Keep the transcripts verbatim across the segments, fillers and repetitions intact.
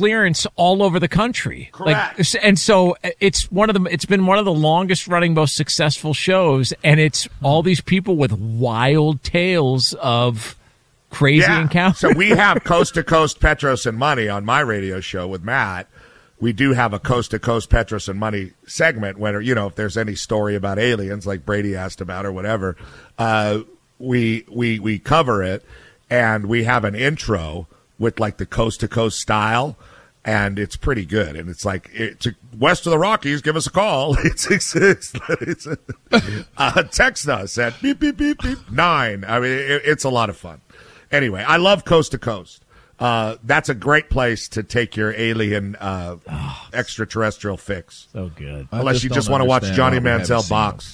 clearance all over the country. Correct. Like, and so it's one of the it's been one of the longest running, most successful shows, and it's all these people with wild tales of crazy yeah. encounters. So we have Coast to Coast Petros and Money on my radio show with Matt. We do have a Coast to Coast Petros and Money segment where, you know, if there's any story about aliens like Brady asked about or whatever, uh, we we we cover it, and we have an intro with like the Coast to Coast style, and it's pretty good. And it's like, it's west of the Rockies, give us a call. It's, it's, it's, it's uh, text us at beep beep beep beep nine. I mean, it, it's a lot of fun. Anyway, I love Coast to Coast. Uh, that's a great place to take your alien uh, oh, extraterrestrial fix. So good. Unless just you just want to watch Johnny Manziel box.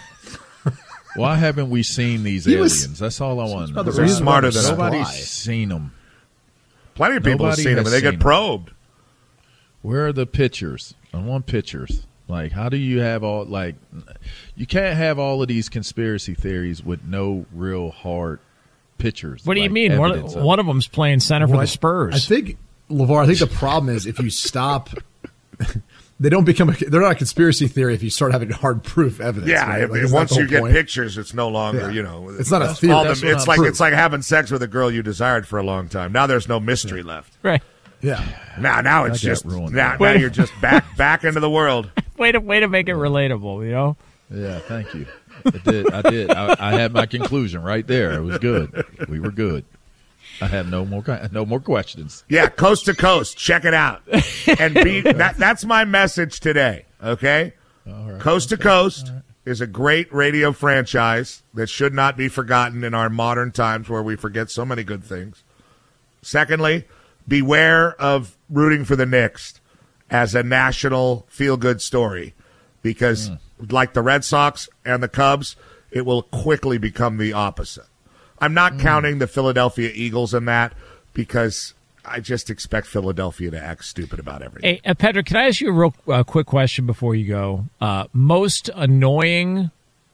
Why haven't we seen these he aliens? Was, That's all I want to know. They're smarter than Nobody's us. seen them. Plenty of people Nobody have seen them, and they get them. probed. Where are the pictures? I want pictures. Like, how do you have all, like, you can't have all of these conspiracy theories with no real hard pictures. What do you like mean? One, of, one of them's playing center well, for the Spurs. I think, LeVar, I think the problem is if you stop, they don't become, a, they're not a conspiracy theory if you start having hard proof evidence. Yeah, right? if, like, if once you get point? pictures, it's no longer, Yeah. you know. It's not a all theory. them- That's it's what like I'm it's like having sex with a girl you desired for a long time. Now there's no mystery Yeah. left. right. Yeah. Now, now it's I got just ruined. now, now you're just back back into the world. Way to way to make it relatable, you know. Yeah, thank you. I did. I did. I, I had my conclusion right there. It was good. We were good. I have no more no more questions. Yeah, coast to coast. Check it out. And be that that's my message today, okay? All right. Coast to Coast right. is a great radio franchise that should not be forgotten in our modern times where we forget so many good things. Secondly, beware of rooting for the Knicks as a national feel-good story because mm. like the Red Sox and the Cubs, it will quickly become the opposite. I'm not mm. counting the Philadelphia Eagles in that because I just expect Philadelphia to act stupid about everything. Hey, uh, Patrick, can I ask you a real uh, quick question before you go? Uh, most annoying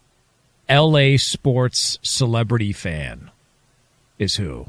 L A sports celebrity fan is who?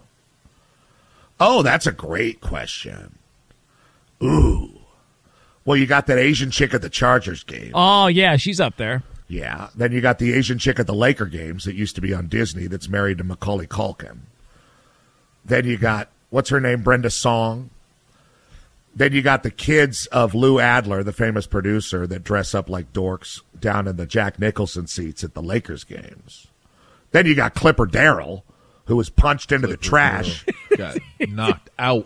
Oh, that's a great question. Ooh. Well, you got that Asian chick at the Chargers game. Oh, yeah, she's up there. Yeah. Then you got the Asian chick at the Laker games that used to be on Disney that's married to Macaulay Culkin. Then you got, what's her name, Brenda Song. Then you got the kids of Lou Adler, the famous producer, that dress up like dorks down in the Jack Nicholson seats at the Lakers games. Then you got Clipper Darrell, who was punched into Clipper the trash. Got knocked out.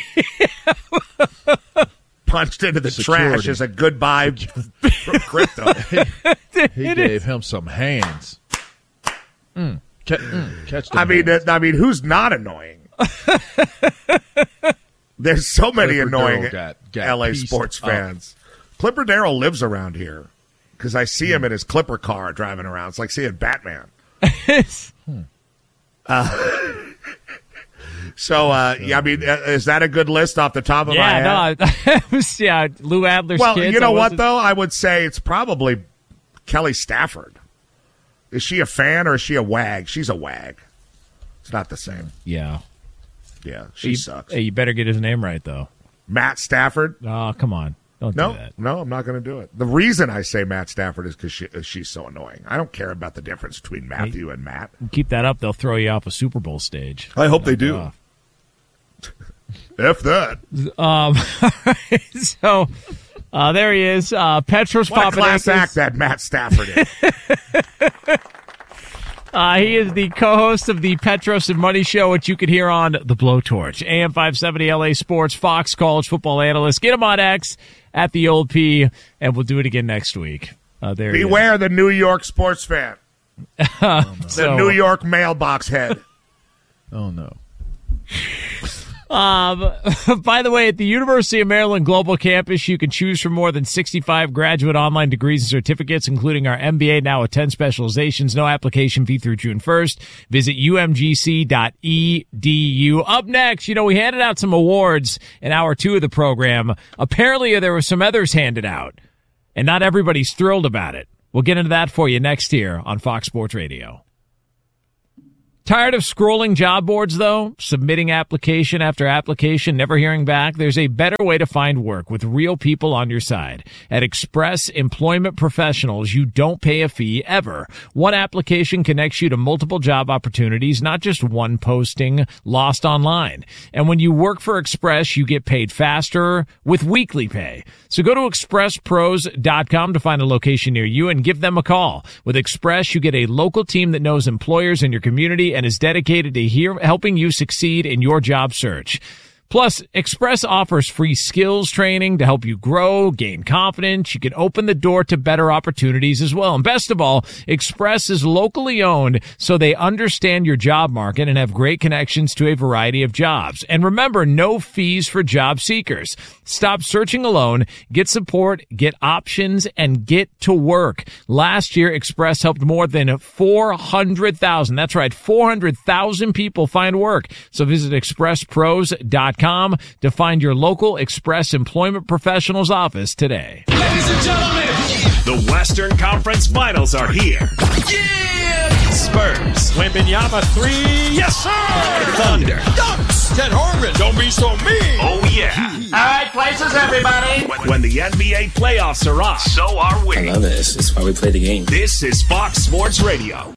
Punched into the Security. trash as a goodbye from crypto. He gave him some hands. Mm. Catch, mm. Catch the I mean, hands. uh, I mean, who's not annoying? There's so many Clipper annoying got, got L A pieced sports up. fans. Clipper Darrell lives around here because I see him in his Clipper car driving around. It's like seeing Batman. hmm. uh, so, uh, yeah, I mean, uh, is that a good list off the top of my head? Yeah, no, it was, yeah, Lou Adler's Well, kids. you know I what, wasn't- though? I would say it's probably Kelly Stafford. Is she a fan or is she a wag? She's a wag. It's not the same. Yeah. Yeah, she you, sucks. Hey, you better get his name right, though. Matt Stafford? Oh, come on. Don't No, do that. no, I'm not going to do it. The reason I say Matt Stafford is because she, uh, she's so annoying. I don't care about the difference between Matthew hey, and Matt. Keep that up, they'll throw you off a Super Bowl stage. I hope they do. Off. F that. Um, so, uh, there he is. Uh, Petros what Papadakis. a class act that Matt Stafford is. Uh, he is the co-host of the Petros and Money Show, which you can hear on The Blowtorch. A M five seventy L A Sports, Fox College football analyst. Get him on X at the old P, and we'll do it again next week. Uh, there Beware the New York sports fan. uh, the so, New York mailbox head. Oh, no. Um, by the way, at the University of Maryland Global Campus, you can choose from more than sixty-five graduate online degrees and certificates, including our M B A now with ten specializations. No application fee through June first. Visit U M G C dot E D U. Up next, you know, we handed out some awards in hour two of the program. Apparently, there were some others handed out, and not everybody's thrilled about it. We'll get into that for you next here on Fox Sports Radio. Tired of scrolling job boards, though? Submitting application after application, never hearing back? There's a better way to find work with real people on your side. At Express Employment Professionals, you don't pay a fee ever. One application connects you to multiple job opportunities, not just one posting lost online. And when you work for Express, you get paid faster with weekly pay. So go to express pros dot com to find a location near you and give them a call. With Express, you get a local team that knows employers in your community and is dedicated to hear, helping you succeed in your job search. Plus, Express offers free skills training to help you grow, gain confidence. You can open the door to better opportunities as well. And best of all, Express is locally owned, so they understand your job market and have great connections to a variety of jobs. And remember, no fees for job seekers. Stop searching alone, get support, get options, and get to work. Last year, Express helped more than four hundred thousand. That's right, four hundred thousand people find work. So visit express pros dot com to find your local Express Employment Professionals office today. Ladies and gentlemen, the Western Conference Finals are here. Yeah! Spurs. Wembanyama three. Yes, sir. Thunder. Dunks. Ted Harmon. Don't be so mean. Oh, yeah. All right, places, everybody. When, when the N B A playoffs are on, so are we. I love it. This is why we play the game. This is Fox Sports Radio.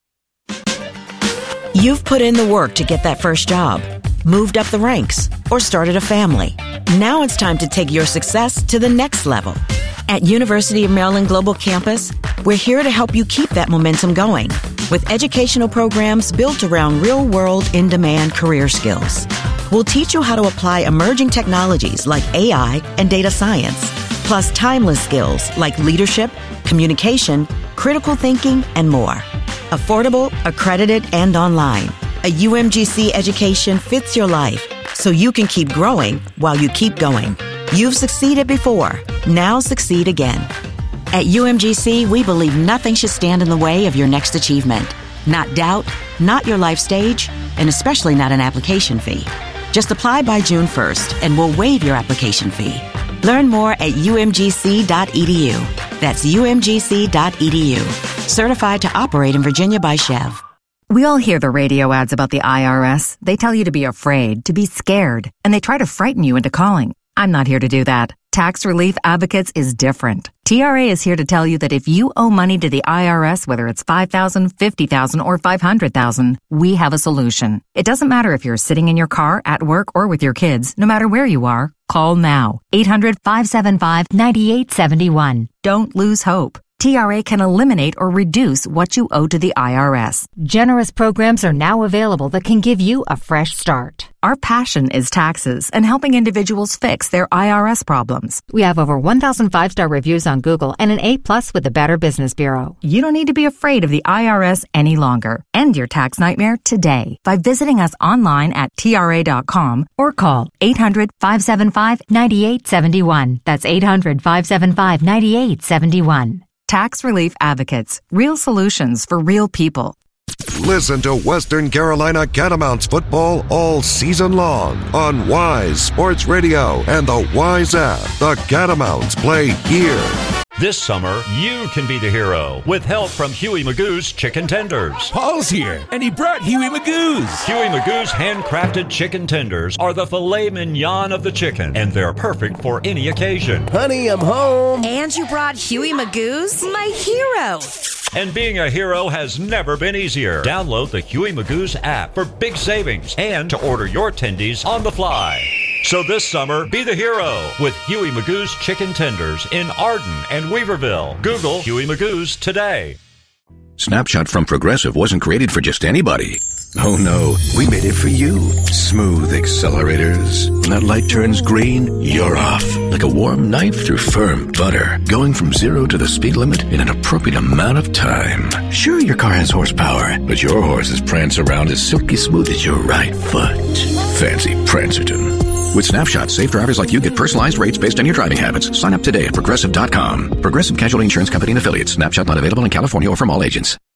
You've put in the work to get that first job, moved up the ranks, or started a family. Now it's time to take your success to the next level. At University of Maryland Global Campus, we're here to help you keep that momentum going with educational programs built around real-world, in-demand career skills. We'll teach you how to apply emerging technologies like A I and data science, plus timeless skills like leadership, communication, critical thinking, and more. Affordable, accredited, and online. A U M G C education fits your life, so you can keep growing while you keep going. You've succeeded before. Now succeed again. At U M G C, we believe nothing should stand in the way of your next achievement. Not doubt, not your life stage, and especially not an application fee. Just apply by June first, and we'll waive your application fee. Learn more at u m g c dot e d u. That's u m g c dot e d u. Certified to operate in Virginia by Chev. We all hear the radio ads about the I R S. They tell you to be afraid, to be scared, and they try to frighten you into calling. I'm not here to do that. Tax Relief Advocates is different. T R A is here to tell you that if you owe money to the I R S, whether it's five thousand dollars, fifty thousand dollars, or five hundred thousand dollars, we have a solution. It doesn't matter if you're sitting in your car, at work, or with your kids. No matter where you are, call now. eight hundred, five seven five, nine eight seven one. Don't lose hope. T R A can eliminate or reduce what you owe to the I R S. Generous programs are now available that can give you a fresh start. Our passion is taxes and helping individuals fix their I R S problems. We have over one thousand five-star reviews on Google and an A plus with the Better Business Bureau. You don't need to be afraid of the I R S any longer. End your tax nightmare today by visiting us online at T R A dot com or call eight hundred, five seven five, nine eight seven one. That's eight hundred, five seven five, nine eight seven one. Tax Relief Advocates. Real solutions for real people. Listen to Western Carolina Catamounts football all season long on Wise Sports Radio and the Wise app. The Catamounts play here. This summer, you can be the hero with help from Huey Magoo's Chicken Tenders. Paul's here, and he brought Huey Magoo's. Huey Magoo's handcrafted chicken tenders are the filet mignon of the chicken, and they're perfect for any occasion. Honey, I'm home. And you brought Huey Magoo's? My hero. And being a hero has never been easier. Download the Huey Magoo's app for big savings and to order your tendies on the fly. So this summer, be the hero with Huey Magoo's Chicken Tenders in Arden and Weaverville. Google Huey Magoo's today. Snapshot from Progressive wasn't created for just anybody. Oh no, we made it for you. Smooth accelerators. When that light turns green, you're off. Like a warm knife through firm butter. Going from zero to the speed limit in an appropriate amount of time. Sure, your car has horsepower, but your horses prance around as silky smooth as your right foot. Fancy Prancerton. With Snapshot, safe drivers like you get personalized rates based on your driving habits. Sign up today at Progressive dot com. Progressive Casualty Insurance Company and Affiliates. Snapshot not available in California or from all agents.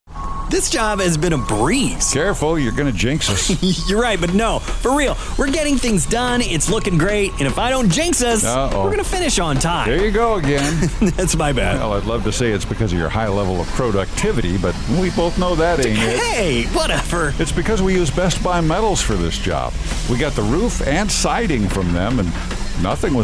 This job has been a breeze. Careful, you're going to jinx us. You're right, but no, for real. We're getting things done. It's looking great. And if I don't jinx us, Uh-oh. we're going to finish on time. There you go again. That's my bad. Well, I'd love to say it's because of your high level of productivity, but we both know that ain't it. Hey, whatever. It's because we use Best Buy metals for this job. We got the roof and siding from them, and nothing was